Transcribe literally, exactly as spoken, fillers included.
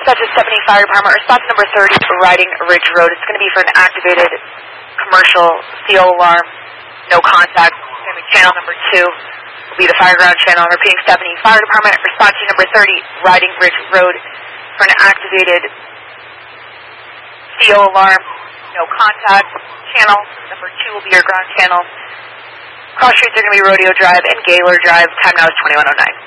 Dutchess Stephanie Fire Department, response number thirty, Riding Ridge Road. It's going to be for an activated commercial C O alarm, no contact. It's going to be channel number two. Will be the fire ground channel. I'm repeating, Stephanie Fire Department, response to number thirty, Riding Ridge Road, for an activated C O alarm, no contact. Channel number two will be your ground channel. Cross streets are going to be Rodeo Drive and Gaylor Drive. Time now is twenty-one oh nine.